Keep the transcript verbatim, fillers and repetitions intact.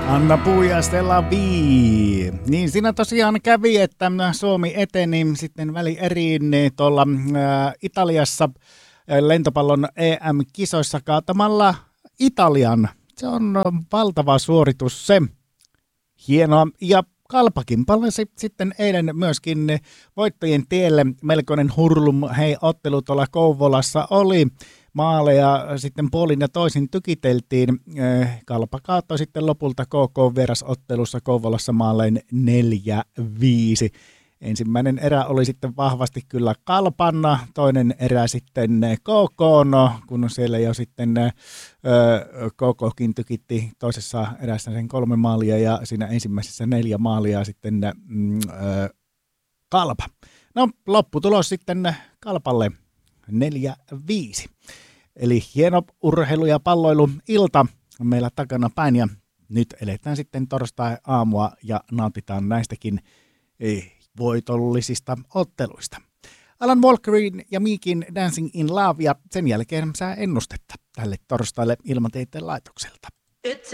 Anna puujastella vii. Niin siinä tosiaan kävi, että Suomi eteni sitten välieriin tuolla ä, Italiassa ä, lentopallon E M-kisoissa kaatamalla Italian. Se on valtava suoritus se. Hienoa. Ja Kalpakin palasi sitten eilen myöskin voittojen tielle. Melkoinen hurlum hei ottelu tuolla Kouvolassa oli. Maaleja sitten puolin ja toisin tykiteltiin. Kalpa kaatoi sitten lopulta K K vierasottelussa Kouvolassa maalein neljä viisi. Ensimmäinen erä oli sitten vahvasti kyllä Kalpanna, toinen erä sitten K K, no, kun siellä jo sitten K K:kin tykitti toisessa erässä sen kolme maalia ja siinä ensimmäisessä neljä maalia sitten mm, Kalpa. No lopputulos sitten Kalpalle neljä viisi. Eli hieno urheilu- ja palloiluilta on meillä takana päin ja nyt eletään sitten torstai-aamua ja nautitaan näistäkin voitollisista otteluista. Alan Walkerin ja Meekin Dancing in Love ja sen jälkeen sää ennustetta tälle torstaille Ilmatieteen laitokselta.